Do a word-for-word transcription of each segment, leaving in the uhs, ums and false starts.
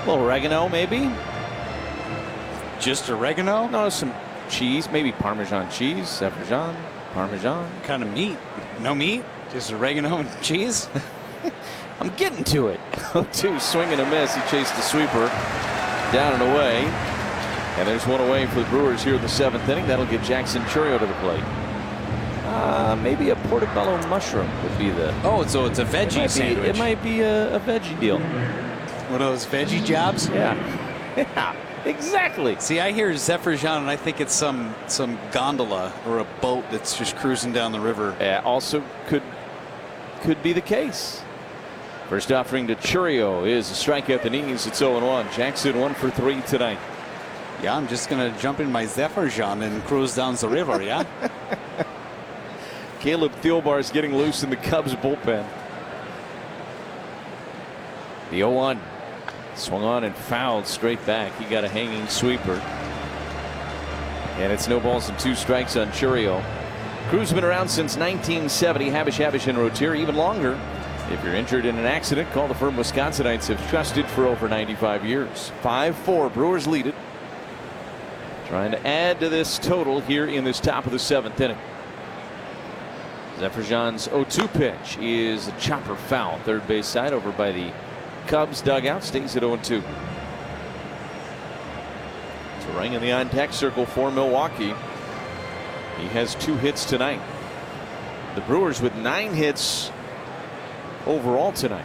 A little oregano, maybe. Just oregano? No, some cheese, maybe Parmesan cheese, Zephyr Parmesan. What kind of meat? No meat? Just oregano and cheese? I'm getting to it. oh two, swing and a miss. He chased the sweeper down and away. And there's one away for the Brewers here in the seventh inning. That'll get Jackson Chourio to the plate. Uh, maybe a portobello mushroom would be the. Oh, so it's a veggie it might sandwich. Be, it might be a, a veggie deal. One of those veggie jobs? Yeah. Yeah, exactly. See, I hear Zephyr Jean, and I think it's some some gondola or a boat that's just cruising down the river. Uh, also could could be the case. First offering to Chourio is a strike at the knees. It's oh one. Jackson one for three tonight. Yeah, I'm just going to jump in my Zephyr Jean and cruise down the river, yeah? Caleb Thielbar is getting loose in the Cubs bullpen. The oh one. Swung on and fouled straight back. He got a hanging sweeper. And it's no balls and two strikes on Chourio. Crew's been around since nineteen seventy. Habush, Habush, and Rotier even longer. If you're injured in an accident, call the firm Wisconsinites have trusted for over ninety-five years. five four, Brewers lead it. Trying to add to this total here in this top of the seventh inning. Zephyr Jean's oh two pitch is a chopper foul. Third base side over by the Cubs dugout. Stays at oh two. Turang in the on-deck circle for Milwaukee. He has two hits tonight. The Brewers with nine hits overall tonight.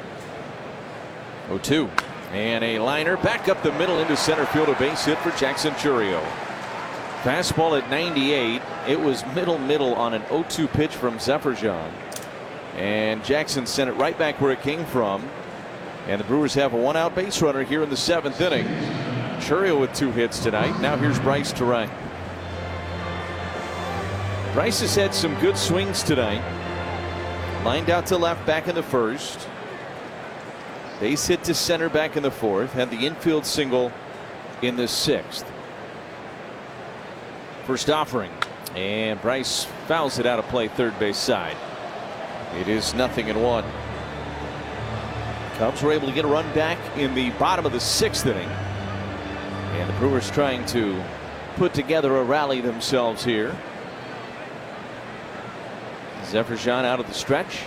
oh two. And a liner back up the middle into center field. A base hit for Jackson Chourio. Fastball at ninety-eight. It was middle middle on an oh two pitch from Zephyr Jean. And Jackson sent it right back where it came from. And the Brewers have a one out base runner here in the seventh inning. Chourio with two hits tonight. Now here's Brice Turang. Brice has had some good swings tonight. Lined out to left back in the first. Base hit to center back in the fourth. Had the infield single in the sixth. First offering. And Brice fouls it out of play third base side. It is nothing in one. Cubs were able to get a run back in the bottom of the sixth inning. And the Brewers trying to put together a rally themselves here. Zephyr Jean out of the stretch.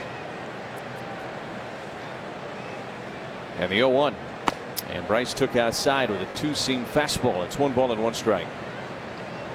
And the oh one. And Brice took outside with a two-seam fastball. It's one ball and one strike.